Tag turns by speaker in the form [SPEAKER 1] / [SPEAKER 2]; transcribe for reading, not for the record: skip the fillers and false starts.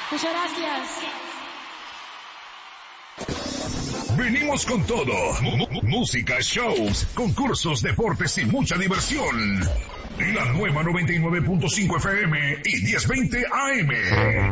[SPEAKER 1] Muchas gracias.
[SPEAKER 2] Venimos con todo. Música, shows, concursos, deportes y mucha diversión. La nueva 99.5 FM y 1020 AM.